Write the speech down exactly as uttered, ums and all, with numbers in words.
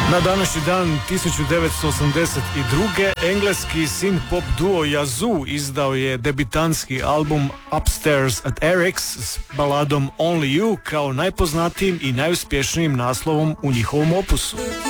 Na današnji dan tisuću devetsto osamdeset druge. engleski synth-pop duo Yazoo izdao je debitanski album Upstairs at Eric's s baladom Only You kao najpoznatijim i najuspješnijim naslovom u njihovom opusu.